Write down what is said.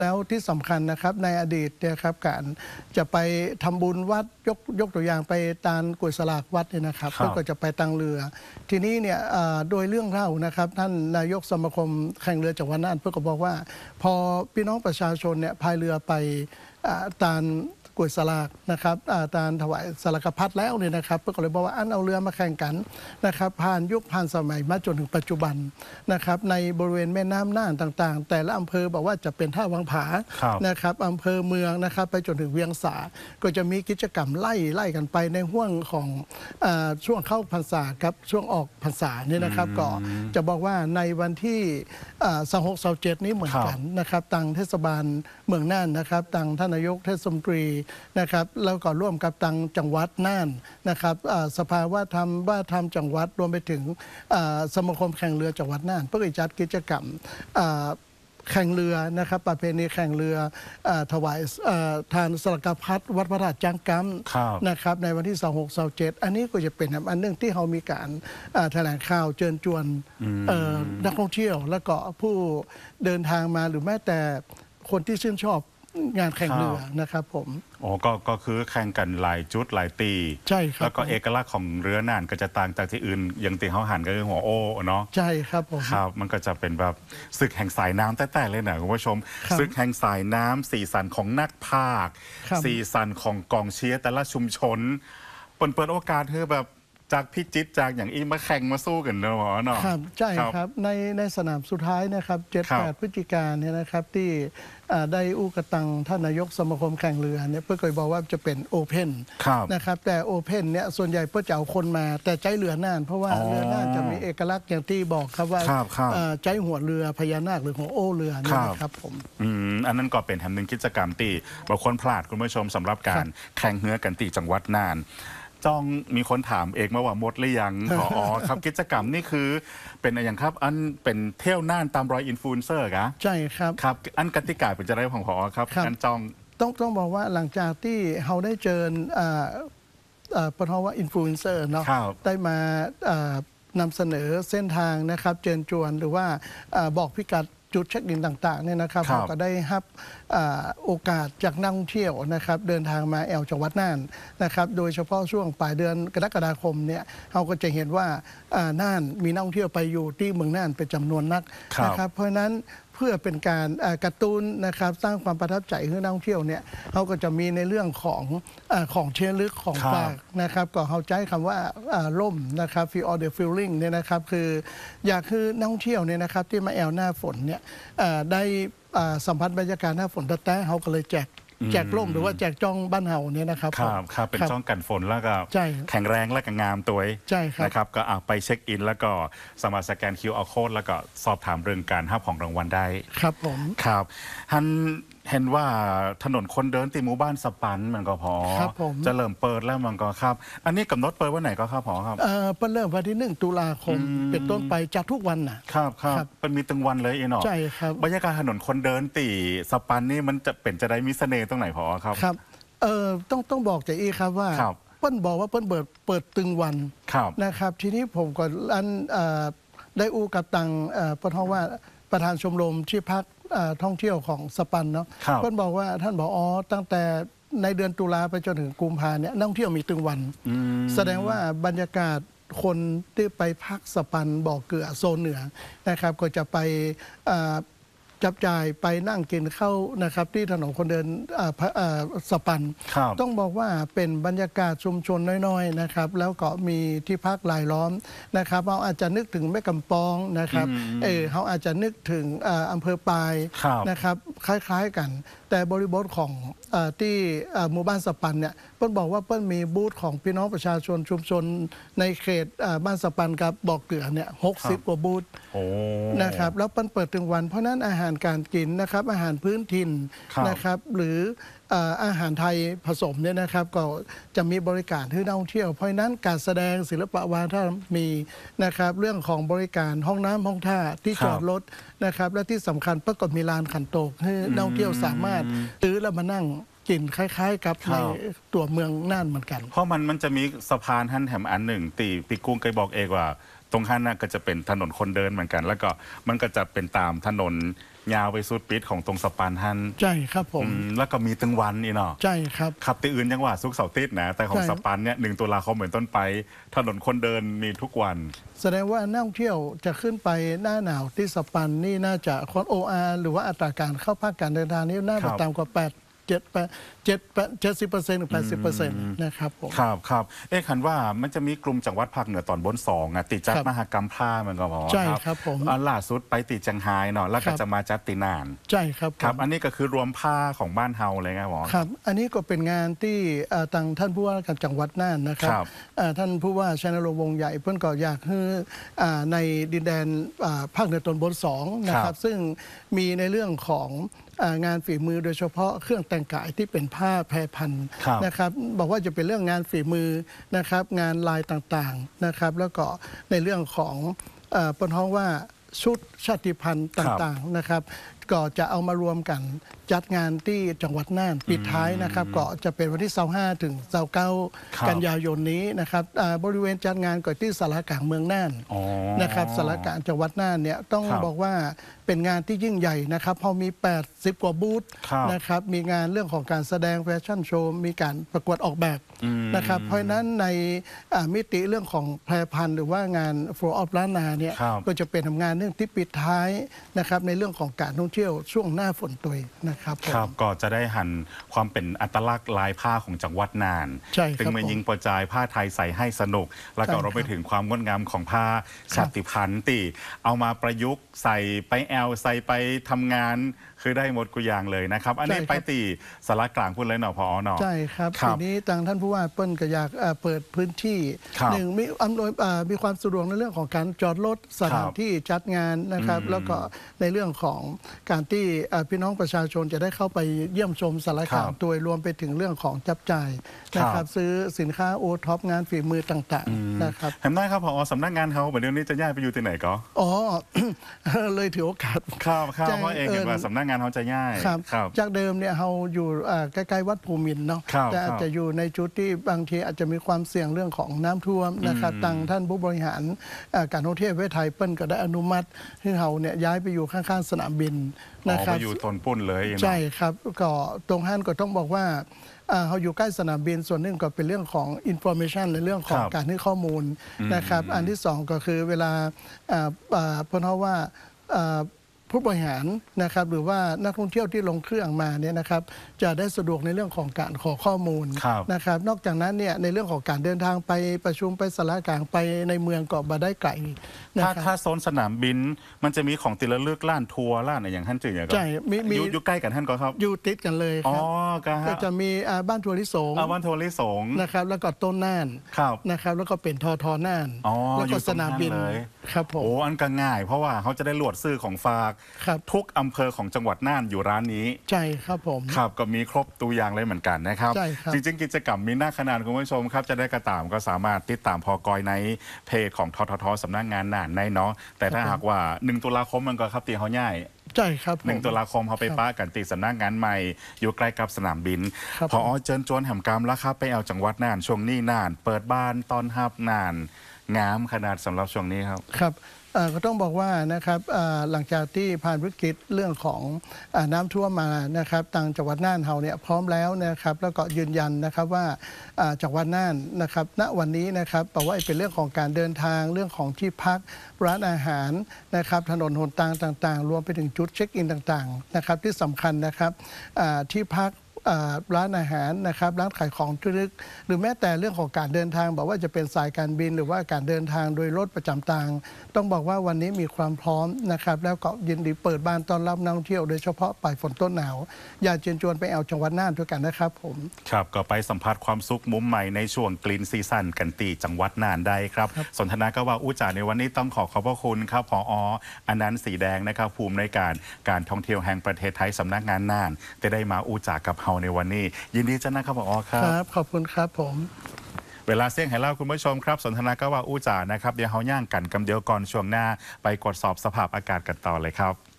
แล้วที่สำคัญนะครับในอดีตเนี่ยครับการจะไปทำบุญวัดยกตัวอย่างไปตามกุศลากวัดเนี่ยนะครับก็จะไปตั้งเรือทีนี้เนี่ยโดยเรื่องเล่านะครับท่านนายกสมาคมแข่งเรือจังหวัดน่านเพื่อก็บอกว่าพอพี่น้องประชาชนเนี่ยพายเรือไปตามกุศลากนะครับตามถวายสารกพัดแล้วเนี่ยนะครับเพื่อก็เลยบอกว่าอันเอาเรือมาแข่งกันนะครับผ่านยุคผ่านสมัยมาจนถึงปัจจุบันนะครับในบริเวณแม่น้ำน่านต่างๆแต่ละอำเภอบอกว่าจะเป็นท่าวังผานะครับอำเภอเมืองนะครับไปจนถึงเวียงสาก็จะมีกิจกรรมไล่กันไปในห้วงของช่วงเข้าพรรษาครับช่วงออกพรรษาเนี่ยนะครับก็จะบอกว่าในวันที่26-27นี้เหมือนกันนะครับทางเทศบาลเมืองน่านนะครับทางท่านนายกเทศมนตรีนะครับแล้วก็ร่วมกับทางจังหวัดน่านนะครับสภาว่าทำจังหวัดรวมไปถึงสมาคมแข่งเรือจังหวัดน่านเพื่อจัดกิจกรรมแข่งเรือนะครับประเพณีแข่งเรือถวายทานสารกพัดวัดพระธาตุจางกัมนะครับในวันที่26-27อันนี้ก็จะเป็นอันหนึ่งที่เขามีการแถลงข่าวเชิญชวนนักท่องเที่ยวและก็ผู้เดินทางมาหรือแม้แต่คนที่ชื่นชอบงานแข่งเรือนะครับผมก็คือแข่งกันหลายจุดหลายตีใช่ครับแล้วก็เอกลักษณ์ของเรือน่านก็จะต่างจากที่อื่นอย่างตีเขาหันก็คือหัวโอ้เนาะใช่ครับผมครับมันก็จะเป็นแบบศึกแห่งสายน้ำแต่เลยนะคุณผู้ชมศึกแห่งสายน้ำสีสันของนักพากย์สีสันของกองเชียร์แต่ละชุมชนเปิดโอกาสเธอแบบจากพิจิตรจากอย่างอีมาแข่งมาสู้กันเนาะครับใช่ครับในสนามสุดท้ายนะครับ7-8 พฤศจิกายนเนี่ยนะครับที่ได้อู้กระตังท่านนายกสมาคมแข่งเรือเนี่ยเพื่อเคยบอกว่าจะเป็นโอเพนนะครับแต่โอเพนเนี่ยส่วนใหญ่เพื่อจะเอาคนมาแต่ใจเรือน่านเพราะว่าเรือน่านจะมีเอกลักษณ์อย่างที่บอกครับว่าใจหัวเรือพญานาคหรือหัวโอเรือนี่นะครับผมอันนั้นก็เป็นแห่งหนึ่งกิจกรรมที่บางคนพลาดคุณผู้ชมสำหรับการแข่งเรือกันที่จังหวัดน่านจ้องมีคนถามเอกมาว่าหมดหรือยังครับกิจกรรมนี่คือเป็นอะไรอย่างครับอันเป็นเที่ยวน่านตามรอยอินฟลูเอนเซอร์กะใช่ครับครับอันกติกาเป็นจะได้ของครับอันจ้องต้องบอกว่าหลังจากที่เราได้เจอเพราะว่าอินฟลูเอนเซอร์เนาะได้มานำเสนอเส้นทางนะครับเชิญชวนหรือว่าบอกพิกัดจุดเช็คอินต่างๆเนี่ยนะครับเราก็ได้รับโอกาสจากนักท่องเที่ยวนะครับเดินทางมาแอลจังหวัดน่านนะครับโดยเฉพาะช่วงปลายเดือนกรกฎาคมเนี่ยเราก็จะเห็นว่าน่านมีนักท่องเที่ยวไปอยู่ที่เมืองน่านเป็นจำนวนนักนะครับเพราะฉะนั้นเพื่อเป็นการกระตุ้นนะครับสร้างความประทับใจให้นักท่องเที่ยวเนี่ยเขาก็จะมีในเรื่องของเชื้อลึกของปากนะครับก็เขาใจคำว่าล่มนะครับ feel all the feeling เนี่ยนะครับคืออยากคือนักท่องเที่ยวเนี่ยนะครับที่มาแอลหน้าฝนเนี่ยได้สัมผัสบรรยากาศหน้าฝนแต่เขาก็เลยแจกล่มหรือว่าแจกจ้องบ้านเฮาเนี่ยนะครับครับเป็นจ้องกันฝนแล้วก็แข็งแรงและก็งามตัวนะครับก็ไปเช็คอินแล้วก็สามารถสแกน QR Code แล้วก็สอบถามเรื่องการรับของรางวัลได้ครับผมครับเห็นว่าถนนคนเดินตีหมู่บ้านสปันมันก็พอจะเริ่มเปิดแล้วมันก็ครับอันนี้กำหนดเปิดวันไหนก็ครับพอครับเปิดเริ่มวันที่1 ตุลาคมเป็นต้นไปจากทุกวันนะครับเป็นมีตึงวันเลยเนาะใช่ครับบรรยากาศถนนคนเดินตีสปันนี่มันจะได้มีเสน่ห์ตรงไหนพอครับครับต้องบอกจากอีครับว่าเปิ้ลบอกว่าเปิ้ลเปิดตึงวันนะครับทีนี้ผมก็ได้อู้กับตังเพราะว่าประธานชมรมที่พักท่องเที่ยวของสปันเนาะเพื่อนบอกว่าท่านบอกตั้งแต่ในเดือนตุลาไปจนถึงกุมภาเนี่ยนักท่องเที่ยวมีตึงวันแสดงว่าบรรยากาศคนที่ไปพักสปันบ่อเกลือโซนเหนือนะครับก็จะไปจับจ่ายไปนั่งกินข้าวนะครับที่ถนนคนเดินสปันต้องบอกว่าเป็นบรรยากาศชุมชนน้อยๆนะครับแล้วก็มีที่พักรายล้อมนะครับเราอาจจะนึกถึงแม่กำปองนะครับเขาอาจจะนึกถึงอำเภอปายนะครับคล้ายๆกันแต่บริบทของที่หมู่บ้านสปันเนี่ยเปิ้ลบอกว่าเปิ้ลมีบูธของพี่น้องประชาชนชุมชนในเขตบ้านสปันกับบ่อเกลือเนี่ย60 กว่าบูธนะครับแล้วเปิ้ลเปิดถึงวันเพราะนั้นอาหารการกินนะครับอาหารพื้นถิ่นนะครับหรืออาหารไทยผสมเนี่ยนะครับก็จะมีบริการให้นักท่องเที่ยวเพราะนั้นการแสดงศิลปะวัฒนธรรมมีนะครับเรื่องของบริการห้องน้ำห้องท่าที่จอดรถนะครับและที่สำคัญประกอบมีลานขันโตกให้นักท่องเที่ยวสามารถซื้อแล้วมานั่งกินคล้ายๆกับในตัวเมืองน่านเหมือนกันเพราะมันจะมีสะพานท่านแถมอันหนึ่งตีปีกุ้งเคยบอกเองว่าตรงข้างน่ะก็จะเป็นถนนคนเดินเหมือนกัน แล้วก็มันก็จะเป็นตามถนนยาวไปสุดปิดของตรงสะพานฮันใช่ครับผมแล้วก็มีตึงวันนี่เนาะใช่ครับขับตีอื่นยังว่าซุกร์เสาร์อาทิตย์นะแต่ของใช่สะพานเนี่ย1 ตุลาคมเหมือนต้นไป ถนนคนเดินมีทุกวันแสดงว่านักท่องเที่ยวจะขึ้นไปหน้าหนาวที่สปันนี่น่าจะคอน OR หรือว่าอัตราการเข้าภาคการเดินทางนี้น่าครัจะบต่ำกว่า70%หรือ 80%นะครับผมครับคันว่ามันจะมีกลุ่มจังหวัดภาคเหนือตอนบน2ติดจัดครับมหกรรมผ้ามันก็บอกใช่ครับผมล่าสุดไปติดจังไฮเนาะแล้วครัก็บจะมาจัดตินานใช่ครับผมครับ อันนี้ก็คือรวมผ้าของบ้านเฮาเลยไงหมอครับ อันนี้ก็เป็นงานที่ทางท่านผู้ว่าการจังหวัดน่านนะครับครับท่านผู้ว่าชัยนรงค์วงศ์ใหญ่เพื่อนก็อยากให้ในดินแดนภาคเหนือตอนบน2นะคครัรับบ ซึ่งมีในเรื่องของงานฝีมือโดยเฉพาะเครื่องแต่งกายที่เป็นผ้าแพรพันนะครับบอกว่าจะเป็นเรื่องงานฝีมือนะครับงานลายต่างๆนะครับแล้วก็ในเรื่องของปนห้องว่าชุดชาติพันธุ์ต่างๆนะครับก็จะเอามารวมกันจัดงานที่จังหวัดน่านปิดท้ายนะครับก็จะเป็นวันที่25ถึง29กันยายนนี้นะครับบริเวณจัดงานก็ที่สารกลางเมืองน่านอ๋อนะครับสารกลางจังหวัดน่านเนี่ยต้องครับบอกว่าเป็นงานที่ยิ่งใหญ่นะครับเพอมี80กว่าบูธครับนะครับมีงานเรื่องของการแสดงแฟชั่นโชว์มีการประกวดออกแบบนะครับเพราะฉะนั้นในมิติเรื่องของแพรพันธุ์หรือว่างานโฟร์ออฟล้านนาเนี่ยครับก็จะเป็นทำงานเรื่องที่ปิดท้ายนะครับในเรื่องของการท่องเที่ยวช่วงหน้าฝนตัวนะครับผมครับก็จะได้หันความเป็นอัตลักษณ์ลายผ้าของจังหวัดน่านใช่ครับซึ่งมันยิงประจายผ้าไทยใส่ให้สนุก แล้วก็ใช่ครับเราไปถึงความงดงามของผ้าชาติพันธุ์ตีเอามาประยุกต์ใส่ไปแอลใส่ไปทำงานคือได้หมดกุอย่างเลยนะครับ อันนี้ใช่ครับไปตีสารกลางพูดเลยเนาะพอเนาะใช่ครับครัทีบนี้ทางท่านผู้ว่าเปิ้ลก็อยากเปิดพื้นที่ครับหนึ่งมีอำนวยมีความสะดวกในเรื่องของการจอดรถสถานที่จัดงานนะครับ แล้วก็ในเรื่องของการที่พี่น้องประชาชนจะได้เข้าไปเยี่ยมชมสารกลางโดยรวมไปถึงเรื่องของจับจ่ายนะครับซื้อสินค้าโอท็อปงานฝีมือต่างๆนะครับเห็นได้ครับพอสำนักงานเขาเดี๋ยวนี้จะย้ายไปอยู่ที่ไหนก็อ๋อ เลยถือโอกาสครับแจ้งเพราะเองเห็นว่าสำนักงานเขาจะย้ายครับครับจากเดิมเนี่ยเราอยู่ใกล้ๆวัดภูมินทร์เนาะครับแต่อาจจะอยู่ในจุดที่บางทีอาจจะมีความเสี่ยงเรื่องของน้ำท่วมนะครับทางท่านผู้บริหารการท่องเที่ยวประเทศไทยเปิ้ลก็ได้อนุมัติให้เราเนี่ยย้ายไปอยู่ข้างๆสนามบินอ๋นะอครัไปบอยู่ทนปุ้นเลยเนาะใช่ครับก็ตรงห้านก็ต้องบอกว่าเขาอยู่ใกล้สนามบินส่วนหนึ่งก็เป็นเรื่องของ information ในเรื่องของครับการให้ข้อมูลนะครับอันที่สองก็คือเวลาเพราะว่าผู้บริหารนะครับหรือว่านักท่องเที่ยวที่ลงเครื่องมาเนี่ยนะครับจะได้สะดวกในเรื่องของการขอข้อมูลครับนะครับนอกจากนั้นเนี่ยในเรื่องของการเดินทางไปประชุมไปสารกลางไปในเมืองก็มาได้ไกลนะคถ้ารับโซนสนามบินมันจะมีของติละลึกล้านทัวร์ล้านอะไรอย่างท่านจื่ออย่างก็ใช่มีอยู่ใกล้กันท่านก็ครับอยู่ติดกันเลยอ๋อครับก็ก็ฮะจะมีบ้านทัวริสงวันโทรลิสงฆ์นะครับแล้วก็ต้นน่านครับนะครับแล้วก็เป็นทอน่านอ๋อแล้วอยู่ก็ตรงสนามบินนั้นเลยครับผมโอ้อันก็ง่าย เพราะว่าเขาจะได้ลวดซื้อของฝากครับทุกอำเภอของจังหวัดน่านอยู่ร้านนี้ใช่ครับผมครับก็มีครบตัวอย่างเลยเหมือนกันนะครับใช่ครับจริงๆ กิจกรรมมีหน้าขนาดคุณผู้ชมครับจะได้กระตามก็สามารถติดตามพอกอยในเพจของทททสำนักงานน่านในเนาะแต่ถ้าหากว่า 1 ตุลาคมมันก็ครับตีเขาง่ายใช่ครับผม 1 ตุลาคมเขาไปป้ากันติดสำนักงานใหม่ อยู่ใกล้กับสนามบินครับพอเจิญจวนแห่มกรรมแล้วครับไปเอาจังหวัดน่านช่วงนี้น่าน เปิดบ้านตอนฮับน่านงามขนาดสำหรับช่วงนี้ครับครับก็ต้องบอกว่านะครับหลังจากที่ผ่านวิกฤตเรื่องของน้ำท่วมมานะครับทางจังหวัดน่านเราเนี่ยพร้อมแล้วนะครับแล้วก็ยืนยันนะครับว่าจังหวัดน่านนะครับณวันนี้นะครับบอกว่าเป็นเรื่องของการเดินทางเรื่องของที่พักร้านอาหารนะครับถนนหนทางต่างๆ รวมไปถึงจุดเช็คอินต่างๆนะครับที่สำคัญนะครับที่พักร้านอาหารนะครับร้านขายของที่ลึกหรือแม้แต่เรื่องของการเดินทางบอกว่าจะเป็นสายการบินหรือว่าการเดินทางโดยรถประจำทางต้องบอกว่าวันนี้มีความพร้อมนะครับแล้วก็ยินดีเปิดบ้านต้อนรับนักท่องเที่ยวโดยเฉพาะปลายฝนต้นหนาวอย่าเชิญชวนไปเอาจังหวัดน่านด้วยกันนะครับผมครับก็ไปสัมผัสความสุขมุมใหม่ในช่วงกรีนซีซั่นกันตีจังหวัดน่านได้ครับ สนทนาก็ว่าอู้จ่าในวันนี้ต้องขอพระคุณครับผอ.อนันต์สีแดงนะครับภูมิในการท่องเที่ยวแห่งประเทศไทยสำนักงานน่านจะได้มาอู้จ่ากับเฮาในวันนี้ ยินดีจ้านะครับผอ.ครัคบรับขอบคุณครับผมเวลาเสี่ยงให้เล่าคุณผู้ชมครับ สนทนาก็ว่าอู้จ่านะครับเดี๋ยวเฮาย่างกันกำเดียวก่อนช่วงหน้าไปกดสอบสภาพอากาศกันต่อเลยครับ